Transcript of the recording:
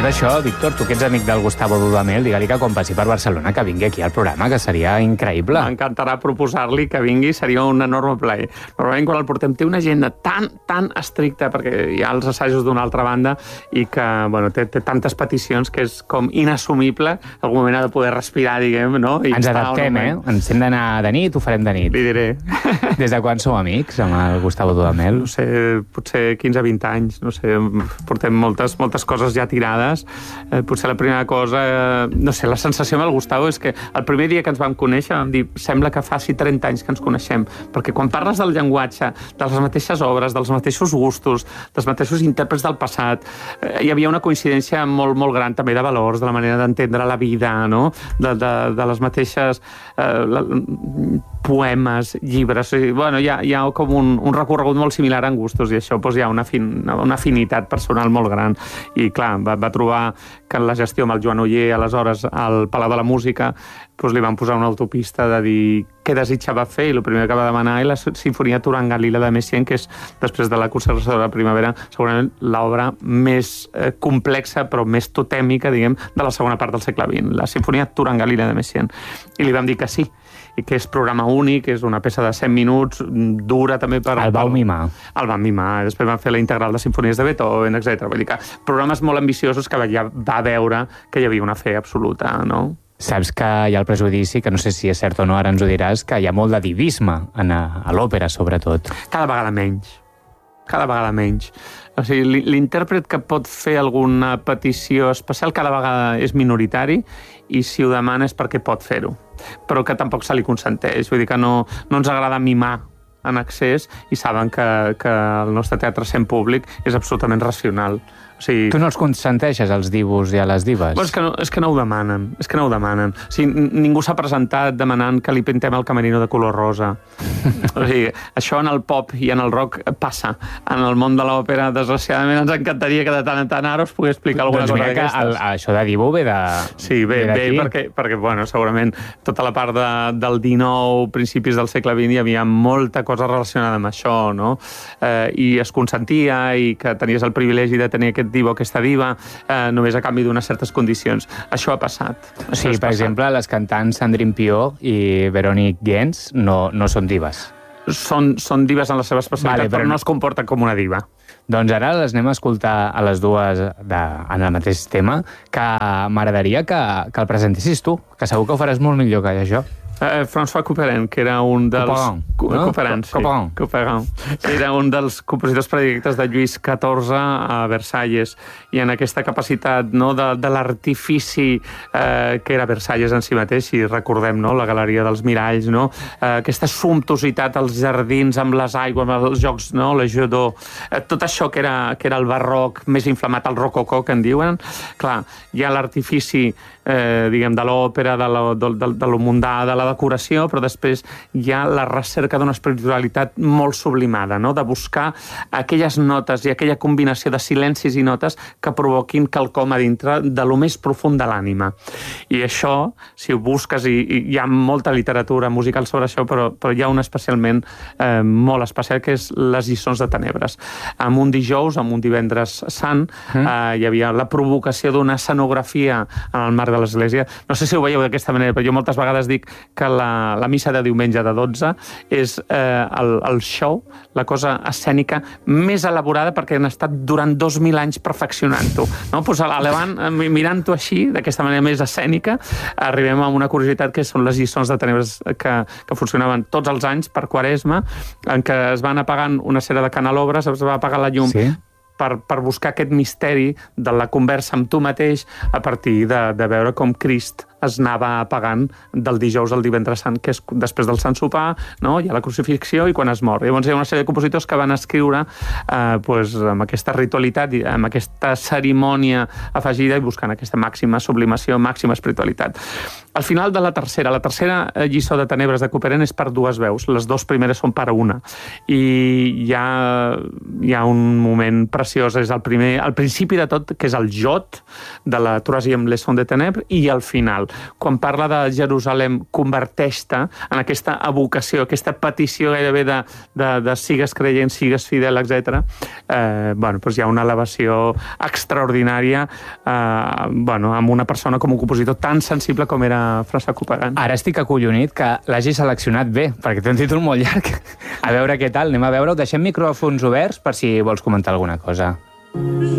tot això, Víctor, tu que ets amic del Gustavo Dudamel, digue-li que quan passi per Barcelona que vingui aquí al programa, que seria increïble. M'encantarà proposar-li que vingui, seria un enorme plaer. Normalment quan el portem té una agenda tan estricta, perquè hi ha els assajos d'una altra banda, i que té tantes peticions que és com inassumible, algun moment ha de poder respirar, diguem, no? I ens adaptem, Ens hem d'anar de nit, ho farem de nit. Li diré. Des de quan sou amics amb el Gustavo Dudamel? No sé, potser 15-20 anys, no sé, portem moltes coses ja tirades. Potser la primera cosa, no sé, la sensació amb el Gustavo és que el primer dia que ens vam conèixer vam dir, sembla que faci 30 anys que ens coneixem, perquè quan parles del llenguatge, de les mateixes obres, dels mateixos gustos, dels mateixos intèrprets del passat, hi havia una coincidència molt gran també de valors, de la manera d'entendre la vida, no? De les mateixes poemes, llibres, hi ha com un recorregut molt similar en gustos, i això hi ha una afinitat personal molt gran. I clar, va trobar que en la gestió amb el Joan Oller, aleshores al Palau de la Música, li van posar una autopista de dir què desitjava fer, i el primer que va demanar és la Sinfonia Turangalila de Messiaen, que és, després de la Concertació de la Primavera, segurament l'obra més complexa, però més totèmica, diguem, de la segona part del segle XX, la Sinfonia Turangalila de Messiaen. I li vam dir que sí, i que és programa únic, és una peça de 100 minuts, dura també per... El vau mimar. El vam mimar, després van fer la integral de sinfonies de Beethoven, etc. Vull dir que programes molt ambiciosos que ja va veure que hi havia una fe absoluta, no? Saps que hi ha el prejudici, que no sé si és cert o no, ara ens ho diràs, que hi ha molt de divisme a l'òpera, sobretot. Cada vegada menys. O sigui, l'intèrpret que pot fer alguna petició especial cada vegada és minoritari, i si ho demana és perquè pot fer-ho, però que tampoc se li consenteix. Vull dir que no ens agrada mimar en excés, i saben que el nostre teatre sent públic és absolutament racional. O sigui, tu no els consenteixes, als divos i a les dives? És que no ho demanen. O sigui, ningú s'ha presentat demanant que li pintem el camerino de color rosa. O sigui, això en el pop i en el rock passa. En el món de l'òpera, desgraciadament, ens encantaria que de tant en tant ara us pugui explicar alguna cosa d'aquestes. Doncs mira que això de divo ve de... Sí, ve perquè segurament tota la part del XIX, principis del segle XX, hi havia molta cosa relacionada amb això, no? I es consentia, i que tenies el privilegi de tenir aquest diva o aquesta diva només a canvi d'unes certes condicions. Això ha passat. Sí, per exemple, les cantants Sandrine Piau i Véronique Gens no són dives. Són dives en la seva especialitat, però no es comporten com una diva. Doncs ara les anem a escoltar a les dues en el mateix tema, que m'agradaria que el presentessis tu, que segur que ho faràs molt millor que això. François Couperin, que era un dels... Couperin. Era un dels compositors predilectes de Lluís XIV a Versalles, i en aquesta capacitat de l'artifici que era Versalles en si mateix, i recordem la Galeria dels Miralls, aquesta sumptuositat als jardins amb les aigües, amb els jocs, la jeu d'eau, tot això que era el barroc més inflamat, el rococó, que en diuen. Clar, hi ha l'artifici diguem, de l'òpera, de lo mundà, de la decoració, però després hi ha la recerca d'una espiritualitat molt sublimada, de buscar aquelles notes i aquella combinació de silencis i notes que provoquin quelcom a dintre de lo més profund de l'ànima. I això, si ho busques, i hi ha molta literatura musical sobre això, però hi ha una especialment molt especial, que és les lliçons de tenebres. En un dijous, en un divendres sant, hi havia la provocació d'una escenografia en el marc de l'església. No sé si ho veieu d'aquesta manera, però jo moltes vegades dic que la missa de diumenge de 12 és el show, la cosa escènica més elaborada, perquè han estat durant 2.000 anys perfeccionant-ho. Mirant-ho així, d'aquesta manera més escènica, arribem a una curiositat que són les lliçons de tenebres que funcionaven tots els anys per Quaresma, en què es van apagant una sèrie de canelobres, es va apagar la llum, sí, per buscar aquest misteri de la conversa amb tu mateix, a partir de veure com Crist es anava apagant del dijous al divendres sant, que és després del Sant Sopar, hi ha la crucifixió i quan es mor. Llavors hi ha una sèrie de compositors que van escriure amb aquesta ritualitat, amb aquesta cerimònia afegida, i buscant aquesta màxima sublimació, màxima espiritualitat. Al final de la tercera lliçó de tenebres de Couperin és per dues veus, les dues primeres són per una, i hi ha un moment preciós, és el principi de tot, que és el jot de la Troisième leçon de ténèbres, i al final. quan parla de Jerusalem, converteix-te en aquesta evocació, aquesta petició gairebé de sigues creient, sigues fidel, etc. Doncs hi ha una elevació extraordinària amb una persona com un compositor tan sensible com era François Couperin. Ara estic acollonit que l'hagi seleccionat bé, perquè té un títol molt llarg. A veure què tal, anem a veure-ho. Deixem micròfons oberts per si vols comentar alguna cosa.